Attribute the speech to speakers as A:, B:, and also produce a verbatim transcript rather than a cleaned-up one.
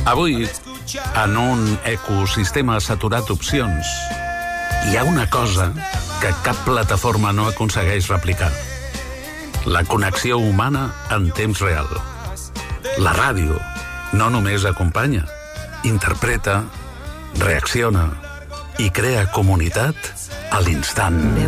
A: Avui, en un ecosistema saturat d'opcions, hi ha una cosa que cap plataforma no aconsegueix replicar. La connexió humana en temps real. La ràdio no només acompanya, interpreta, reacciona i crea comunitat a l'instant.